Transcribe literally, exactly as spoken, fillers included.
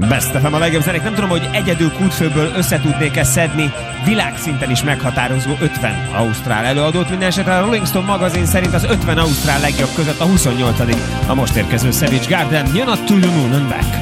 Best ef em a legjobb zenék. Nem tudom, hogy egyedül kútfőből összetudnék-e szedni világszinten is meghatározó ötven ausztrál előadót. Minden esetre a Rolling Stone magazin szerint az ötven ausztrál legjobb között a huszonnyolcadik a most érkező Savage Garden. Jön a To The Moon and Back.